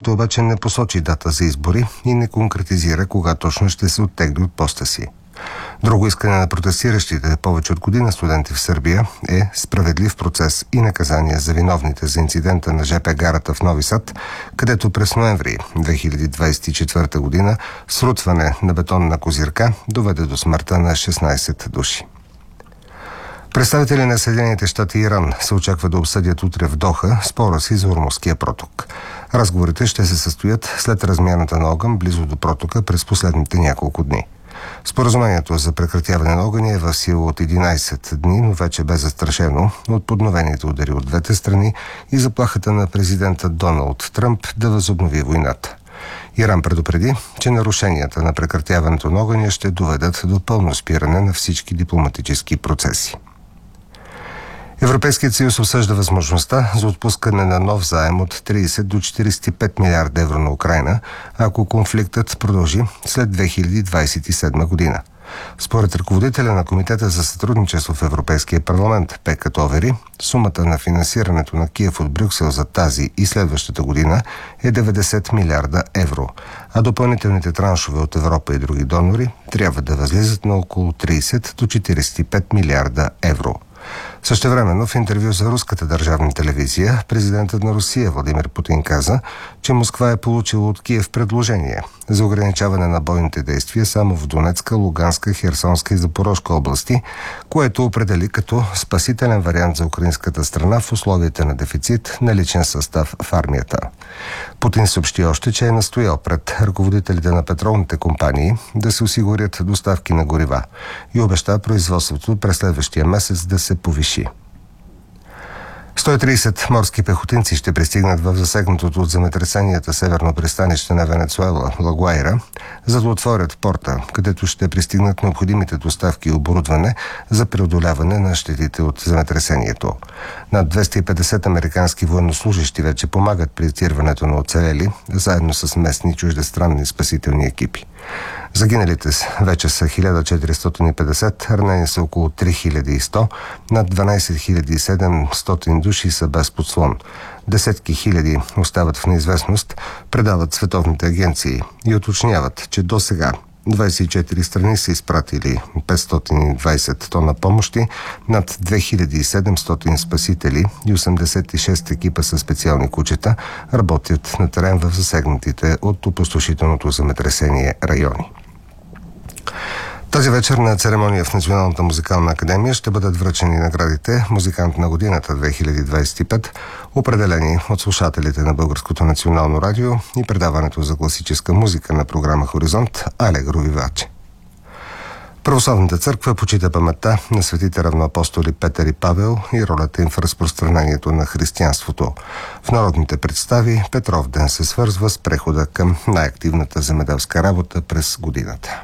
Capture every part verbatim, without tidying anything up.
който обаче не посочи дата за избори и не конкретизира кога точно ще се оттегли от поста си. Друго искане на протестиращите повече от година студенти в Сърбия е справедлив процес и наказание за виновните за инцидента на ЖП гарата в Нови Сад, където през ноември две хиляди двадесет и четвърта година срутване на бетонна козирка доведе до смъртта на шестнадесет души. Представители на Съединените щати и Иран се очаква да обсъдят утре в Доха спора си за Ормузския проток. Разговорите ще се състоят след размяната на огън близо до протока през последните няколко дни. Споразумението за прекратяване на огъня е в сила от единадесет дни, но вече бе застрашено от подновените удари от двете страни и заплахата на президента Доналд Тръмп да възобнови войната. Иран предупреди, че нарушенията на прекратяването на огъня ще доведат до пълно спиране на всички дипломатически процеси. Европейският съюз обсъжда възможността за отпускане на нов заем от тридесет до четиридесет и пет милиарда евро на Украйна, ако конфликтът продължи след две хиляди двадесет и седма година. Според ръководителя на Комитета за сътрудничество в Европейския парламент Пека Товери, сумата на финансирането на Киев от Брюксел за тази и следващата година е деветдесет милиарда евро, а допълнителните траншове от Европа и други донори трябва да възлизат на около тридесет до четиридесет и пет милиарда евро. Същевременно в интервю за руската държавна телевизия президентът на Русия Владимир Путин каза, че Москва е получила от Киев предложение за ограничаване на бойните действия само в Донецка, Луганска, Херсонска и Запорожка области, което определи като спасителен вариант за украинската страна в условията на дефицит на личен състав в армията. Путин съобщи още, че е настоял пред ръководителите на петролните компании да се осигурят доставки на горива и обеща производството през следващия месец да се повиши. сто и тридесет морски пехотинци ще пристигнат в засегнатото от земетресенията северно пристанище на Венецуела, Ла Гуайра, за да отворят порта, където ще пристигнат необходимите доставки и оборудване за преодоляване на щетите от земетресението. Над двеста и петдесет американски военнослужащи вече помагат при издирването на оцелели, заедно с местни чуждестранни спасителни екипи. Загиналите вече са хиляда четиристотин и петдесет, ранени са около три хиляди и сто, над дванадесет хиляди и седемстотин души са без подслон. Десетки хиляди остават в неизвестност, предават световните агенции и уточняват, че до сега двадесет и четири страни са изпратили петстотин и двадесет тона помощи, над две хиляди и седемстотин спасители и осемдесет и шест екипа със специални кучета работят на терен в засегнатите от опустошителното земетресение райони. Тази вечер на церемония в Националната музикална академия ще бъдат връчени наградите «Музикант на годината две хиляди двадесет и пет», определени от слушателите на Българското национално радио и предаването за класическа музика на програма «Хоризонт» Алегро Виваче. Православната църква почита паметта на светите равноапостоли Петър и Павел и ролята им в разпространението на християнството. В народните представи Петров ден се свързва с прехода към най-активната земеделска работа през годината.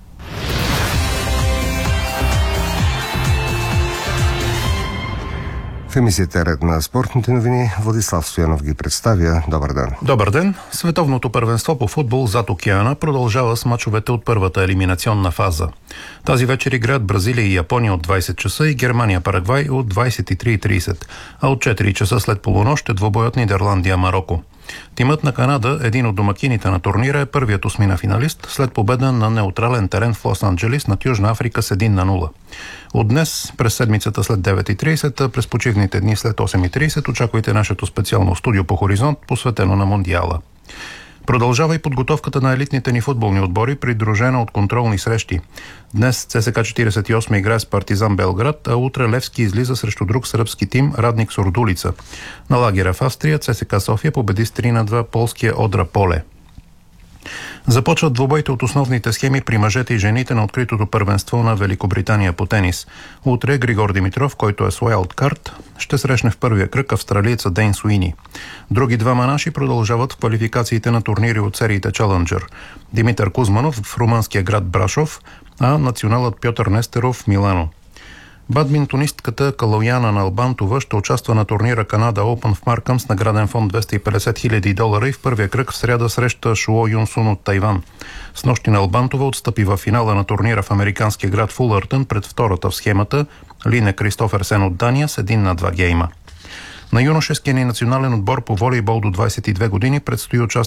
В емисията Ред на спортните новини Владислав Стоянов ги представя. Добър ден. Добър ден. Световното първенство по футбол зад океана продължава с мачовете от първата елиминационна фаза. Тази вечер играят Бразилия и Япония от двадесет часа и Германия-Парагвай от двадесет и три и тридесет, а от четири часа след полунощ е двобоят Нидерландия-Марокко. Тимът на Канада, един от домакините на турнира, е първият осмина финалист след победа на неутрален терен в Лос-Анджелис над Южна Африка с един на нула. От днес, през седмицата след девет и тридесет, през почивните дни след осем и тридесет, очаквайте нашето специално студио по Хоризонт, посветено на Мондиала. Продължава и подготовката на елитните ни футболни отбори, придружена от контролни срещи. Днес ЦСКА четиридесет и осем играе с Партизан Белград, а утре Левски излиза срещу друг сръбски тим Радник Сурдулица. На лагера в Австрия ЦСКА София победи с три на два полския Одра Поле. Започват двубоите от основните схеми при мъжете и жените на откритото първенство на Великобритания по тенис. Утре Григор Димитров, който е с уайлдкарт, ще срещне в първия кръг австралиеца Дейн Суини. Други двама наши продължават в квалификациите на турнири от сериите Челенджър. Димитър Кузманов в румънския град Брашов, а националът Пьотър Нестеров в Милано. Бадминтонистката Калояна Налбантова ще участва на турнира Канада Open в Маркъм с награден фонд двеста и петдесет хиляди долара и в първия кръг в сряда среща Шуо Юнсун от Тайван. Снощи Налбантова отстъпи в финала на турнира в американския град Фулъртън пред втората в схемата Лине Кристоферсен от Дания с един на два гейма. На юношеския ни национален отбор по волейбол до двадесет и две години предстои участие